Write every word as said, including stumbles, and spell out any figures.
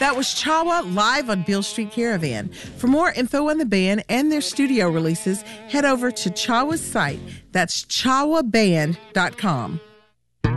That was Chawa live on Beale Street Caravan. For more info on the band and their studio releases, head over to Chawa's site. That's chawa band dot com.